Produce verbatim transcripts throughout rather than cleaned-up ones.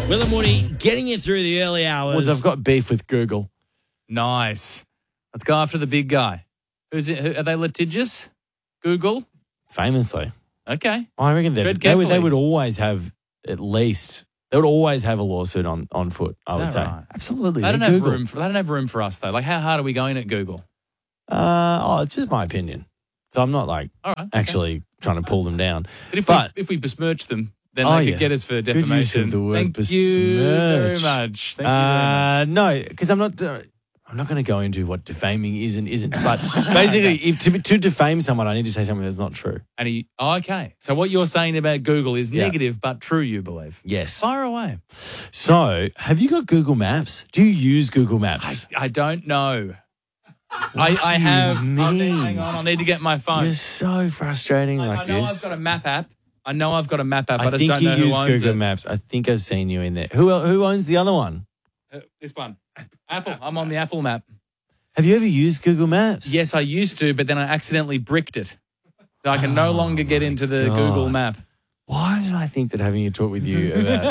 Will and Woody getting you through the early hours. Well, I've got beef with Google. Nice. Let's go after the big guy. Who's it? Who, are they litigious? Google? Famously. Okay. I reckon they, Tread they, would, they carefully. would always have at least, they would always have a lawsuit on, on foot, I Is would that say. right? Absolutely. They don't They're have Google. room. For, they don't have room for us though. Like, how hard are we going at Google? Uh, oh, it's just my opinion. So I'm not like All right. okay. actually trying to pull them down. But if but- we if we besmirch them, then Oh, they could yeah. get us for Good use of defamation. the word Thank you very besmirch. much. Thank you Uh, very much. no, because I'm not. Uh, I'm not going to go into what defaming is and isn't. But basically, if to, to defame someone, I need to say something that's not true. And he, oh, okay. So what you're saying about Google is Yeah. negative but true, you believe? Yes. Fire away. So, have you got Google Maps? Do you use Google Maps? I, I don't know. I, do I you have. I need, mean? hang on. I need to get my phone. You're so frustrating I, like I know this. I've got a map app. I know I've got a map app, but I, I just think don't you know who use owns Google it. Maps. I think I've seen you in there. Who el- who owns the other one? Uh, this one. Apple. I'm on the Apple map. Have you ever used Google Maps? Yes, I used to, but then I accidentally bricked it. So I can no longer get into the God. Google map. Why did I think that having a talk with you about?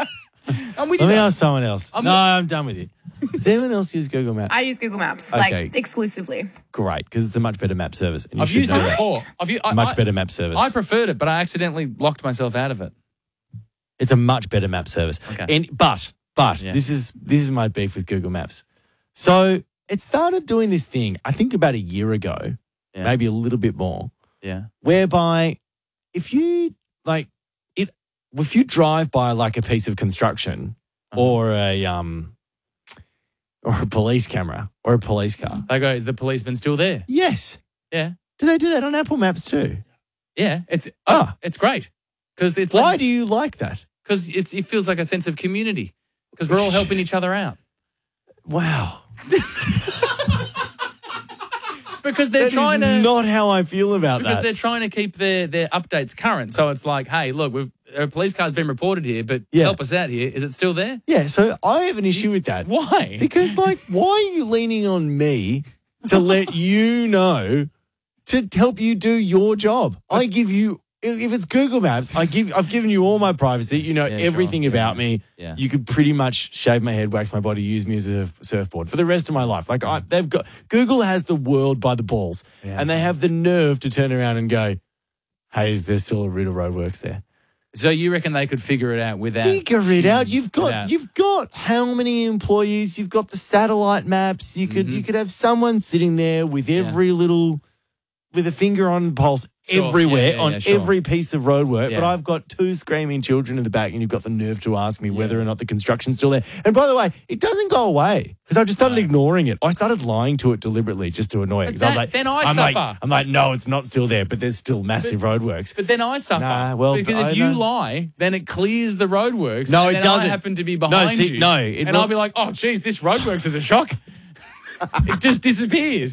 I'm with Let you. me though. ask someone else. I'm no, with- I'm done with you. Does anyone else use Google Maps? I use Google Maps, Okay. like exclusively. Great, because it's a much better map service. And you I've should used know it that. before. I've u- I, Much I- better map service. I preferred it, but I accidentally locked myself out of it. It's a much better map service. Okay. And but but Yeah. this is this is my beef with Google Maps. So it started doing this thing, I think about a year ago, Yeah. maybe a little bit more, Yeah. whereby if you like it if you drive by like a piece of construction Uh-huh. or a um or a police camera or a police car. They go, is the policeman still there? Yes. Yeah. Do they do that on Apple Maps too? Yeah. It's Ah. oh, it's great. Because it's Why like, do you like that? Because it's it feels like a sense of community. Because we're all helping each other out. Wow. Because they're That is trying to not how I feel about because that. they're trying to keep their, their updates current. So it's like, hey, look, we've, a police car's been reported here, but Yeah. help us out here. Is it still there? Yeah, so I have an issue with that. Why? Because, like, why are you leaning on me to let you know to help you do your job? I give you, if it's Google Maps, I give, I've given you all my privacy. You know Yeah, sure. everything Yeah. about me. Yeah. You could pretty much shave my head, wax my body, use me as a surf- surfboard for the rest of my life. Like, I, they've got Google has the world by the balls, Yeah. and they have the nerve to turn around and go, "Hey, is there still a Riddle Roadworks there?" So you reckon they could figure it out without Figure it out. humans, You've got without- you've got how many employees? You've got the satellite maps. You could you could have someone sitting there with Mm-hmm. Yeah. every little with a finger on the pulse Sure. everywhere Yeah, yeah, on yeah, sure. every piece of roadwork. But Yeah. I've got two screaming children in the back, and you've got the nerve to ask me whether or not the construction's still there. And by the way, it doesn't go away because I just started No. ignoring it. I started lying to it deliberately just to annoy it. But 'Cause I'm that- like, then I I'm like, suffer. I'm like, no, it's not still there, but there's still massive roadworks. But then I suffer. Nah, well, because I if you know. lie, then it clears the roadworks. No, and it then doesn't. I happen to be No, behind see, you. no, it and will- I'll be like, oh, geez, this roadworks is a shock. It just disappeared.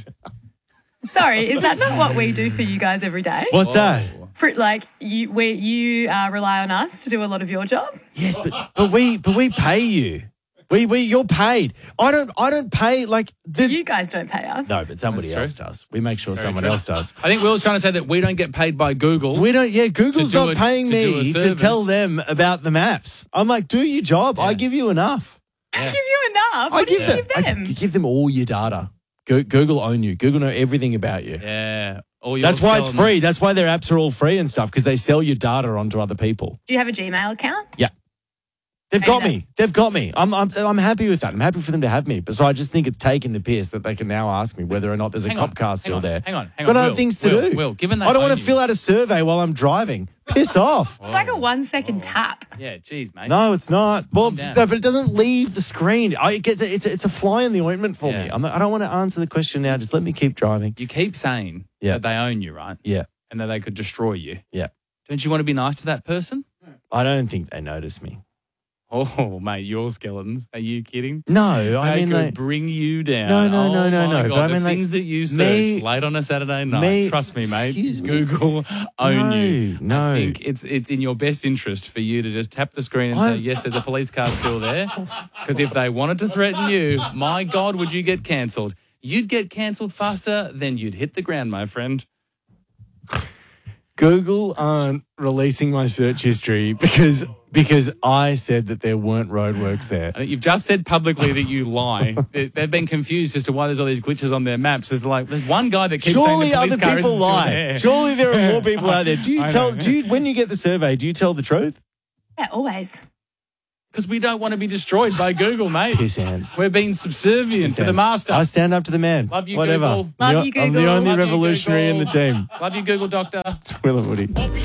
Sorry, is that not what we do for you guys every day? What's that? For, like you, we, you uh, rely on us to do a lot of your job. Yes, but but we but we pay you. We we you're paid. I don't I don't pay like the You guys don't pay us. no, but somebody That's else true. does. We make sure Very someone true. else does. I think Will's trying to say that we don't get paid by Google. We don't. Yeah, Google's do not a- paying to do a me to service. tell them about the maps. I'm like, do your job. I Yeah. give you enough. I give you enough. I What do you them. give I- them? you give them all your data. Go, Google own you. Google know everything about you. Yeah. All your That's why it's skeletons. free. That's why their apps are all free and stuff because they sell your data onto other people. Do you have a Gmail account? Yeah. They've Okay, got me. that's- They've got me. I'm, I'm I'm happy with that. I'm happy for them to have me. But so I just think it's taking the piss that they can now ask me whether or not there's a Hang cop on, car hang still on, there. hang on, hang Got on, other Will, things to Will, do. Will, given they I don't own want to you- fill out a survey while I'm driving. Piss off. It's like a one second tap. Yeah, geez, mate. No, it's not. Well, down. no, but it doesn't leave the screen. I, it gets, it's, a, it's a fly in the ointment for me. Yeah. I'm, I don't want to answer the question now. Just let me keep driving. You keep saying Yeah. that they own you, right? Yeah, And that they could destroy you. yeah. Don't you want to be nice to that person? I don't think they notice me. Oh, mate, your skeletons. Are you kidding? No, I They mean, could like, bring you down. No, no, no, Oh no, my no, God, but I the mean, like, things that you search me- late on a Saturday night. me- Trust me, mate. excuse me. Google own No, you. no. I think it's it's in your best interest for you to just tap the screen and I- say, yes, there's a police car still there. Because if they wanted to threaten you, my God, would you get cancelled? You'd get cancelled faster than you'd hit the ground, my friend. Google aren't releasing my search history because because I said that there weren't roadworks there. I think you've just said publicly that you lie. They- They've been confused as to why there's all these glitches on their maps. There's like there's one guy that keeps Surely saying the police other car people isn't still lie. there. Surely there are more people out there. Do you I tell? know. Do you when you get the survey? Do you tell the truth? Yeah, always. Because we don't want to be destroyed by Google, mate. Piss ants. We're being subservient to the master. I stand up to the man. Love you, Whatever. Google. Love I'm you, the- I'm the Google. only Love you, revolutionary in the Google. team. Love you, Google Doctor. It's Will and Woody.